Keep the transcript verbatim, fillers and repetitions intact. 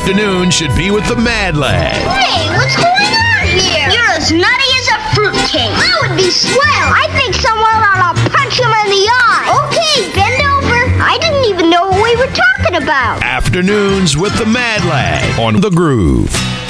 Afternoon should be with the Mad Lad. Hey, what's going on here? You're as nutty as a fruitcake. That would be swell. I think someone ought to punch him in the eye. Okay, bend over. I didn't even know what we were talking about. Afternoons with the Mad Lad on The Groove.